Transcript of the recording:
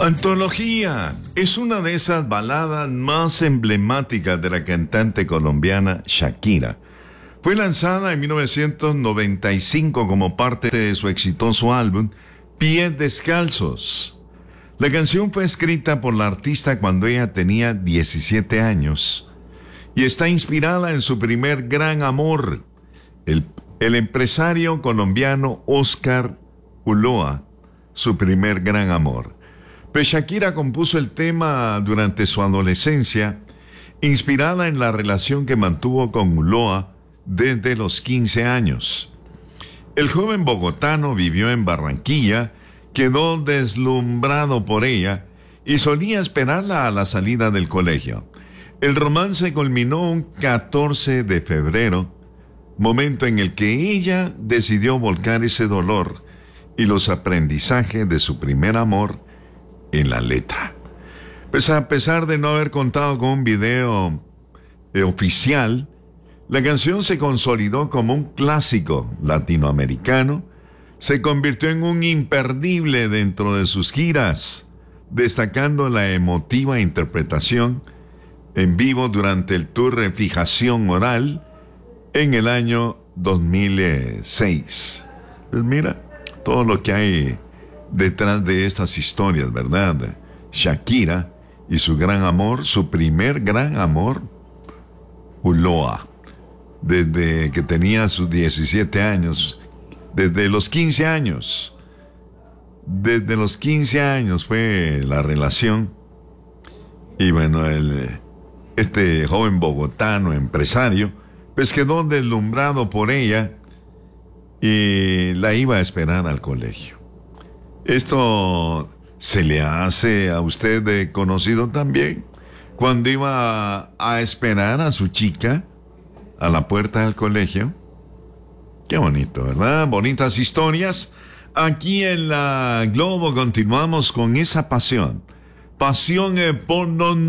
Antología es una de esas baladas más emblemáticas de la cantante colombiana Shakira. Fue lanzada en 1995 como parte de su exitoso álbum Pies Descalzos. La canción fue escrita por la artista cuando ella tenía 17 años y está inspirada en su primer gran amor, el empresario colombiano Oscar Ulloa, su primer gran amor. Pues Shakira compuso el tema durante su adolescencia, inspirada en la relación que mantuvo con Ulloa desde los 15 años. El joven bogotano vivió en Barranquilla, quedó deslumbrado por ella y solía esperarla a la salida del colegio. El romance culminó un 14 de febrero, momento en el que ella decidió volcar ese dolor y los aprendizajes de su primer amor en la letra. Pues a pesar de no haber contado con un video oficial, la canción se consolidó como un clásico latinoamericano, se convirtió en un imperdible dentro de sus giras, destacando la emotiva interpretación en vivo durante el tour de Fijación Oral en el año 2006. Pues mira, todo lo que hay detrás de estas historias, ¿verdad? Shakira y su gran amor, su primer gran amor, Ulloa, desde que tenía sus 17 años, desde los 15 años. Desde los 15 años fue la relación. Y bueno, este joven bogotano, empresario, pues quedó deslumbrado por ella y la iba a esperar al colegio. Esto se le hace a usted conocido también, cuando iba a esperar a su chica a la puerta del colegio. Qué bonito, ¿verdad? Bonitas historias. Aquí en la Globo continuamos con esa pasión. Pasión por los